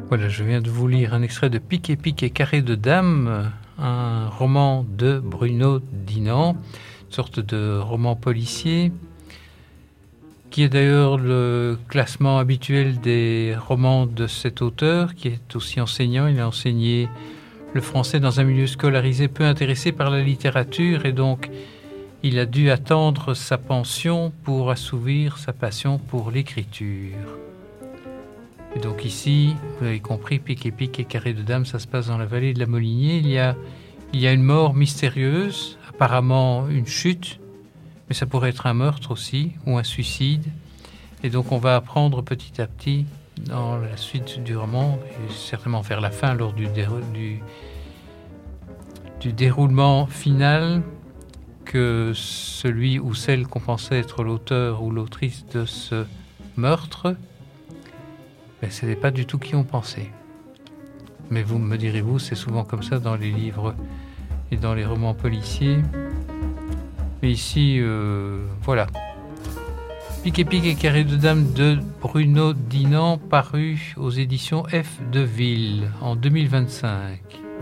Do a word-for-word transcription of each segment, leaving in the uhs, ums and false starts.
Voilà, je viens de vous lire un extrait de Pique et Pique et Carré de Dames, un roman de Bruno Dinan, une sorte de roman policier, qui est d'ailleurs le classement habituel des romans de cet auteur, qui est aussi enseignant. Il a enseigné le français dans un milieu scolarisé peu intéressé par la littérature, et donc il a dû attendre sa pension pour assouvir sa passion pour l'écriture. Et donc ici, vous avez compris, Pique et Pique et Carré de Dames, ça se passe dans la vallée de la Molinier. Il y a, il y a une mort mystérieuse, apparemment une chute, mais ça pourrait être un meurtre aussi, ou un suicide. Et donc on va apprendre petit à petit, dans la suite du roman, et certainement vers la fin, lors du, dérou- du, du déroulement final, que celui ou celle qu'on pensait être l'auteur ou l'autrice de ce meurtre, mais ce n'est pas du tout qui on pensait. Mais vous me direz-vous, c'est souvent comme ça dans les livres et dans les romans policiers. Mais ici, euh, voilà. Pique et Pique et Carré de Dames de Bruno Dinan, paru aux éditions F. de Ville en deux mille vingt-cinq.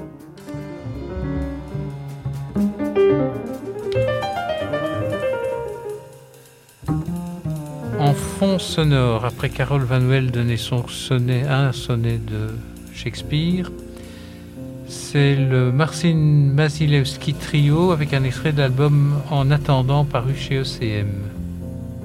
En fond sonore, après Carole Van Well donner son sonnet, un sonnet de Shakespeare, c'est le Marcin Masilewski Trio avec un extrait d'album En attendant paru chez E C M.